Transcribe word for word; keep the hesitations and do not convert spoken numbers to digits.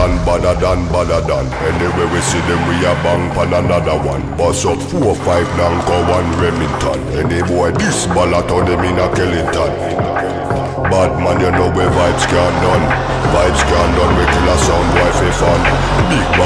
than, badder than, badder than. Anyway we see them, we a bang pan another one. Bust up four, five, Nanko, one Remington. Any boy this ballot on them in a Kellington. Bad man, you know where vibes can done. Vibes can done, we kill a sound boy for fun. Big